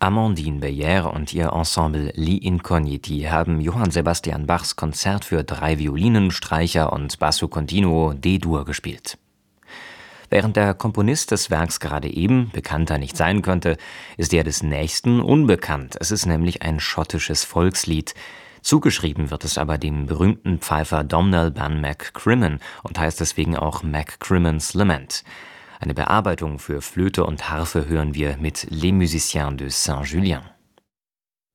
Amandine Beyer und ihr Ensemble Li Incogniti haben Johann Sebastian Bachs Konzert für 3 Violinen, Streicher und Basso Continuo D-Dur gespielt. Während der Komponist des Werks gerade eben bekannter nicht sein könnte, ist der des Nächsten unbekannt. Es ist nämlich ein schottisches Volkslied. Zugeschrieben wird es aber dem berühmten Pfeifer Domhnall Ban Mac Crimmon und heißt deswegen auch Mac Crimmons Lament. Eine Bearbeitung für Flöte und Harfe hören wir mit Les Musiciens de Saint-Julien.